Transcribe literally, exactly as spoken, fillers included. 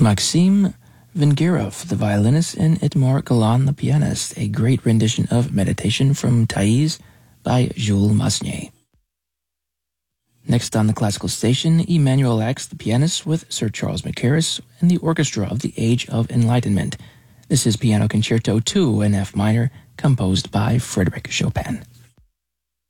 Maxim Vengerov, the violinist, and Edmond Galland, the pianist, a great rendition of Meditation from Thais by Jules Massenet. Next on the classical station, Emmanuel Ax, the pianist, with Sir Charles Mackerras and the orchestra of the Age of Enlightenment. This is Piano Concerto two in F minor, composed by Frédéric Chopin.